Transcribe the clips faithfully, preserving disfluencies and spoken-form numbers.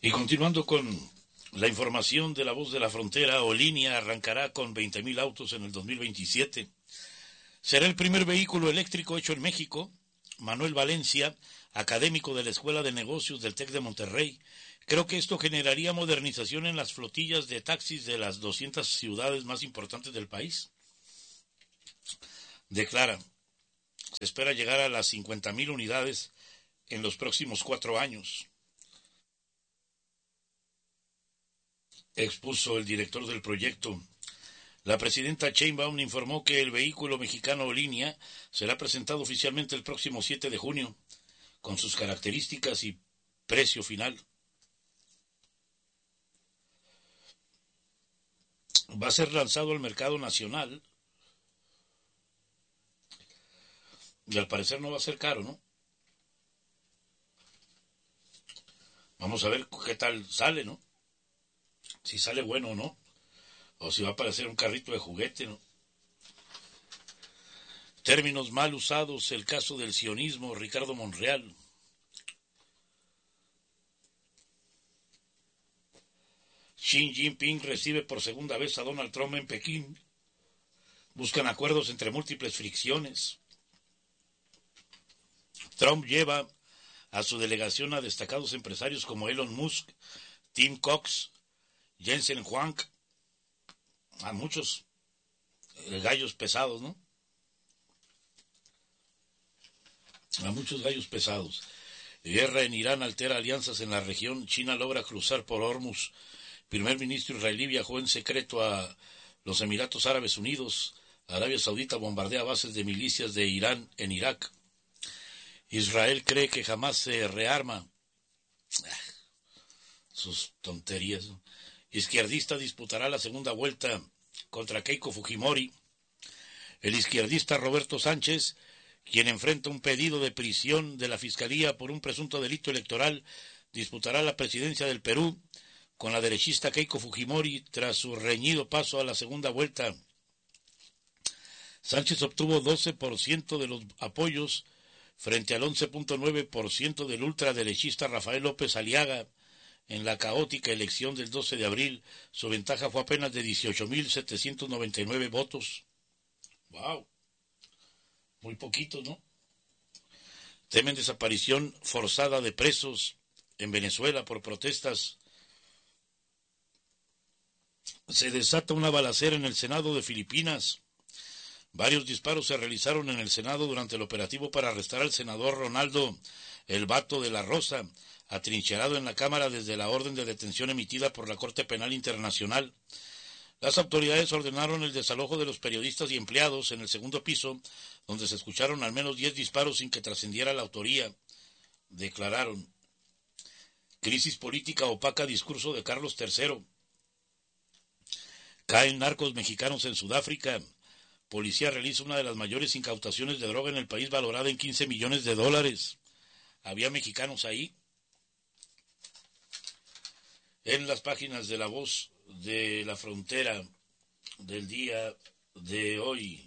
Y continuando con la información de La Voz de la Frontera, Olinia arrancará con veinte mil autos en el dos mil veintisiete. Será el primer vehículo eléctrico hecho en México. Manuel Valencia, académico de la Escuela de Negocios del TEC de Monterrey, creo que esto generaría modernización en las flotillas de taxis de las doscientas ciudades más importantes del país. Declara, se espera llegar a las cincuenta mil unidades en los próximos cuatro años. Expuso el director del proyecto. La presidenta Sheinbaum informó que el vehículo mexicano Olinia será presentado oficialmente el próximo siete de junio, con sus características y precio final. Va a ser lanzado al mercado nacional y al parecer no va a ser caro, ¿no? Vamos a ver qué tal sale, ¿no? Si sale bueno o no, o si va a parecer un carrito de juguete, ¿no? Términos mal usados, el caso del sionismo, Ricardo Monreal. Xi Jinping recibe por segunda vez a Donald Trump en Pekín. Buscan acuerdos entre múltiples fricciones. Trump lleva a su delegación a destacados empresarios como Elon Musk, Tim Cox, Jensen Huang, a muchos gallos pesados, ¿no? A muchos gallos pesados. Guerra en Irán altera alianzas en la región. China logra cruzar por Hormuz. Primer ministro israelí viajó en secreto a los Emiratos Árabes Unidos. Arabia Saudita bombardea bases de milicias de Irán en Irak. Israel cree que jamás se rearma. Sus tonterías, ¿no? Izquierdista disputará la segunda vuelta contra Keiko Fujimori. El izquierdista Roberto Sánchez, quien enfrenta un pedido de prisión de la Fiscalía por un presunto delito electoral, disputará la presidencia del Perú con la derechista Keiko Fujimori tras su reñido paso a la segunda vuelta. Sánchez obtuvo doce por ciento de los apoyos frente al once punto nueve por ciento del ultraderechista Rafael López Aliaga. En la caótica elección del doce de abril, su ventaja fue apenas de dieciocho mil setecientos noventa y nueve votos. ¡Wow! Muy poquitos, ¿no? Temen desaparición forzada de presos en Venezuela por protestas. Se desata una balacera en el Senado de Filipinas. Varios disparos se realizaron en el Senado durante el operativo para arrestar al senador Ronaldo El Bato de la Rosa, atrincherado en la Cámara desde la orden de detención emitida por la Corte Penal Internacional. Las autoridades ordenaron el desalojo de los periodistas y empleados en el segundo piso, donde se escucharon al menos diez disparos sin que trascendiera la autoría. Declararon. Crisis política opaca discurso de Carlos tercero. Caen narcos mexicanos en Sudáfrica. Policía realiza una de las mayores incautaciones de droga en el país, valorada en quince millones de dólares. ¿Había mexicanos ahí? En las páginas de La Voz de la Frontera del día de hoy,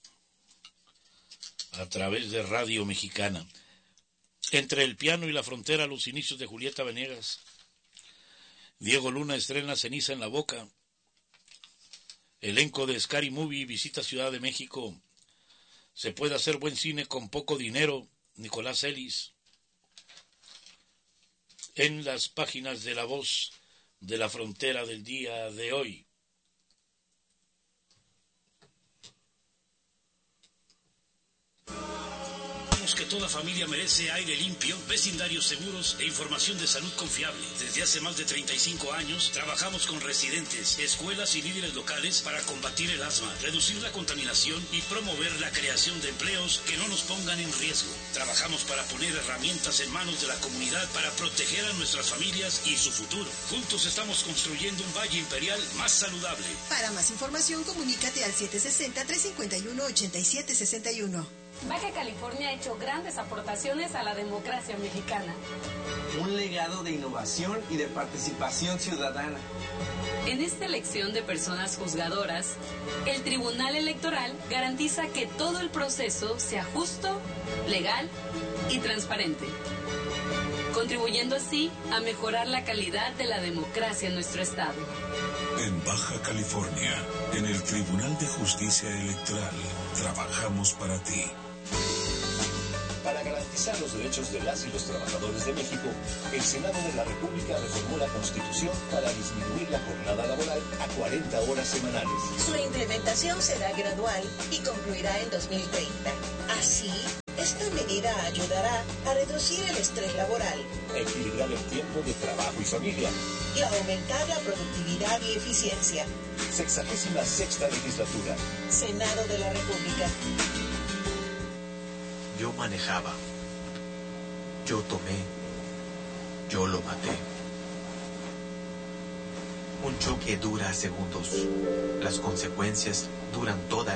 a través de Radio Mexicana. Entre el piano y la frontera, los inicios de Julieta Venegas. Diego Luna estrena Ceniza en la boca. Elenco de Scary Movie visita Ciudad de México. Se puede hacer buen cine con poco dinero. Nicolás Ellis. En las páginas de La Voz de la Frontera del día de hoy. Que toda familia merece aire limpio, vecindarios seguros e información de salud confiable. Desde hace más de treinta y cinco años trabajamos con residentes, escuelas y líderes locales para combatir el asma, reducir la contaminación y promover la creación de empleos que no nos pongan en riesgo. Trabajamos para poner herramientas en manos de la comunidad para proteger a nuestras familias y su futuro. Juntos estamos construyendo un Valle Imperial más saludable. Para más información, comunícate al siete seis cero, tres cinco uno, ocho siete seis uno. Baja California ha hecho grandes aportaciones a la democracia mexicana. Un legado de innovación y de participación ciudadana. En esta elección de personas juzgadoras, el Tribunal Electoral garantiza que todo el proceso sea justo, legal y transparente. Con contribuyendo así a mejorar la calidad de la democracia en nuestro estado. En Baja California, en el Tribunal de Justicia Electoral, trabajamos para ti. Para garantizar los derechos de las y los trabajadores de México, el Senado de la República reformó la Constitución para disminuir la jornada laboral a cuarenta horas semanales. Su implementación será gradual y concluirá en dos mil treinta. Así, esta medida ayudará a reducir el estrés laboral, A equilibrar el tiempo de trabajo y familia. y a aumentar la productividad y eficiencia. Sexagésima sexta legislatura. Senado de la República. Yo manejaba, yo tomé, yo lo maté. Un choque dura segundos, las consecuencias duran toda